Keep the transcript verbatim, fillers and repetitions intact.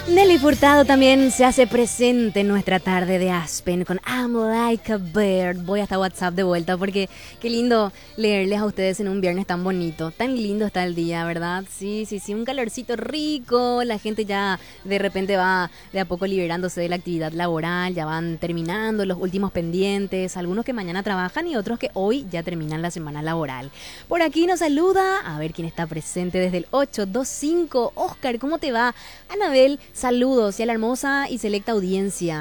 Nelly Furtado también se hace presente en nuestra tarde de Aspen con I'm Like a Bird. Voy hasta WhatsApp de vuelta porque qué lindo leerles a ustedes en un viernes tan bonito. Tan lindo está el día, ¿verdad? Sí, sí, sí, un calorcito rico. La gente ya de repente va de a poco liberándose de la actividad laboral. Ya van terminando los últimos pendientes. Algunos que mañana trabajan y otros que hoy ya terminan la semana laboral. Por aquí nos saluda, a ver quién está presente desde el ocho dos cinco. Oscar, ¿cómo te va? Anabel, saludos y a la hermosa y selecta audiencia.